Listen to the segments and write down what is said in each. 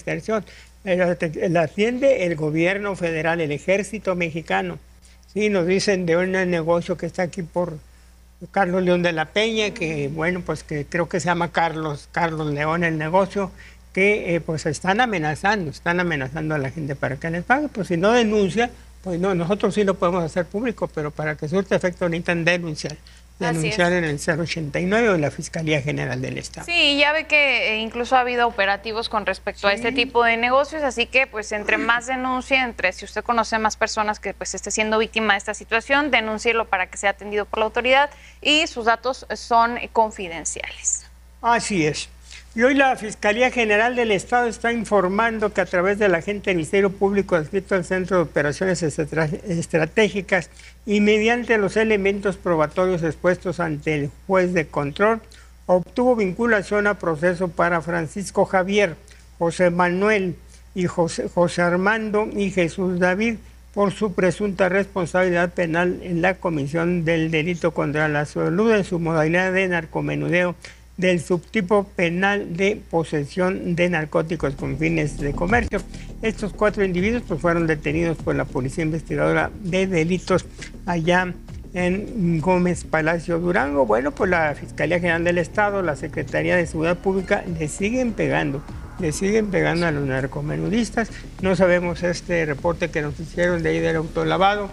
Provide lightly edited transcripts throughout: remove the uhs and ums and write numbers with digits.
extorsión. La atiende el gobierno federal, el ejército mexicano. Sí, nos dicen de un negocio que está aquí por Carlos León de la Peña, que bueno, pues que creo que se llama Carlos León el negocio, que pues están amenazando a la gente para que les pague. Pues si no denuncia, pues no, nosotros sí lo podemos hacer público, pero para que surta efecto necesitan denunciar en el 089 o en la Fiscalía General del Estado. Sí, ya ve que incluso ha habido operativos con respecto a este tipo de negocios, así que pues entre más denuncia, si usted conoce más personas que pues esté siendo víctima de esta situación, denúncielo para que sea atendido por la autoridad y sus datos son confidenciales. Así es. Y hoy la Fiscalía General del Estado está informando que a través del agente del Ministerio Público adscrito al Centro de Operaciones Estratégicas y mediante los elementos probatorios expuestos ante el juez de control, obtuvo vinculación a proceso para Francisco Javier, José Manuel y José Armando y Jesús David por su presunta responsabilidad penal en la comisión del delito contra la salud en su modalidad de narcomenudeo del subtipo penal de posesión de narcóticos con fines de comercio. Estos 4 individuos pues, fueron detenidos por la Policía Investigadora de Delitos allá en Gómez Palacio, Durango. Bueno, pues la Fiscalía General del Estado, la Secretaría de Seguridad Pública le siguen pegando a los narcomenudistas. No sabemos este reporte que nos hicieron de ahí del autolavado,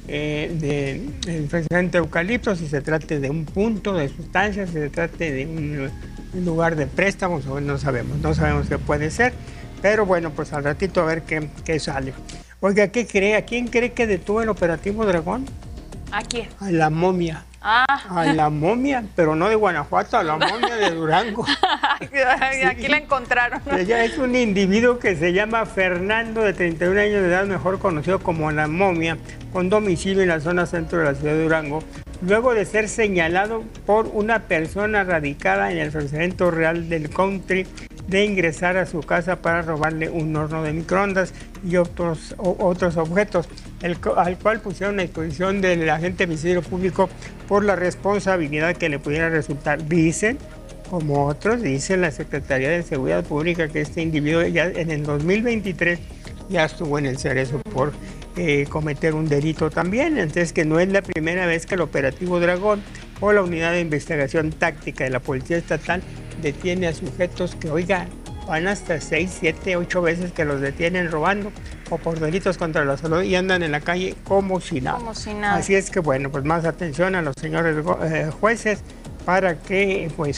del presidente Eucalipto, si se trate de un punto de sustancias, si se trate de un lugar de préstamos, no sabemos qué puede ser, pero bueno, pues al ratito a ver qué sale. Oiga, ¿qué cree? ¿A quién cree que detuvo el operativo Dragón? ¿A quién? A la momia. A la momia, pero no de Guanajuato, a la momia de Durango. Aquí la encontraron. Ella es un individuo que se llama Fernando, de 31 años de edad, mejor conocido como la momia, con domicilio en la zona centro de la ciudad de Durango, luego de ser señalado por una persona radicada en el fraccionamiento real del country de ingresar a su casa para robarle un horno de microondas y otros objetos, al cual pusieron a disposición del agente del Ministerio Público por la responsabilidad que le pudiera resultar. Dicen, como otros, dice la Secretaría de Seguridad Pública que este individuo ya en el 2023 ya estuvo en el Cerezo por cometer un delito también. Entonces, que no es la primera vez que el operativo Dragón o la unidad de investigación táctica de la Policía Estatal detiene a sujetos que, oiga, van hasta 6, 7, 8 veces que los detienen robando o por delitos contra la salud y andan en la calle como si nada. Así es que, bueno, pues más atención a los señores jueces para que, pues,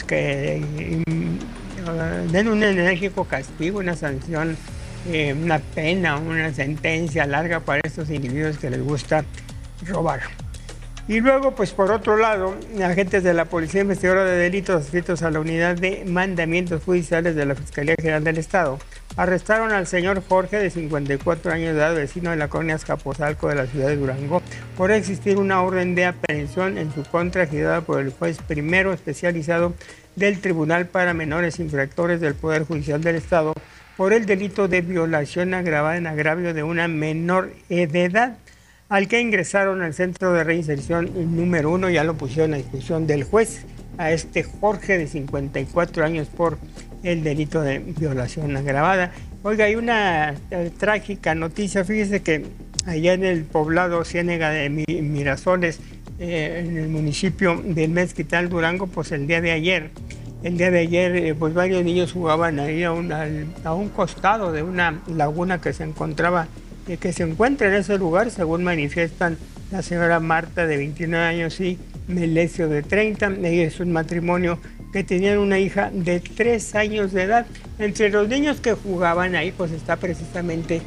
den un enérgico castigo, una sanción, una pena, una sentencia larga para estos individuos que les gusta robar. Y luego, pues por otro lado, agentes de la Policía Investigadora de Delitos adscritos a la Unidad de Mandamientos Judiciales de la Fiscalía General del Estado arrestaron al señor Jorge, de 54 años de edad, vecino de la colonia Azcapotzalco de la ciudad de Durango, por existir una orden de aprehensión en su contra girada por el juez primero especializado del Tribunal para Menores Infractores del Poder Judicial del Estado por el delito de violación agravada en agravio de una menor de edad, al que ingresaron al Centro de Reinserción número 1, ya lo pusieron a disposición del juez, a este Jorge de 54 años por el delito de violación agravada. Oiga, hay una trágica noticia, fíjese que allá en el poblado Ciénega de Mirasoles, en el municipio del Mezquital, Durango, pues el día de ayer, pues varios niños jugaban ahí a un costado de una laguna que se encuentra en ese lugar, según manifiestan la señora Marta, de 29 años, y Melesio, de 30. Ellos es un matrimonio que tenían una hija de 3 años de edad. Entre los niños que jugaban ahí, pues está precisamente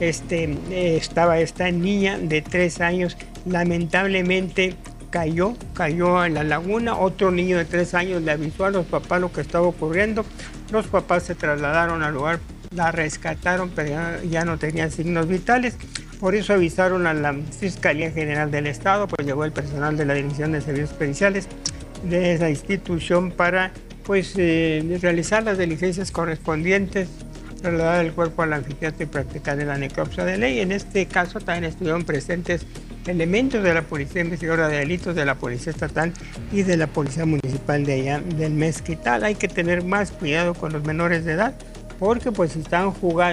estaba esta niña de 3 años. Lamentablemente cayó en la laguna. Otro niño de 3 años le avisó a los papás lo que estaba ocurriendo. Los papás se trasladaron al lugar, la rescataron, pero ya no tenían signos vitales. Por eso avisaron a la Fiscalía General del Estado, pues llegó el personal de la Dirección de Servicios Periciales de esa institución para realizar las diligencias correspondientes, trasladar el cuerpo al anfiteatro y practicar la necropsia de ley. En este caso también estuvieron presentes elementos de la Policía Investigadora de Delitos, de la Policía Estatal y de la Policía Municipal de allá del Mezquital. Hay que tener más cuidado con los menores de edad, porque pues están jugando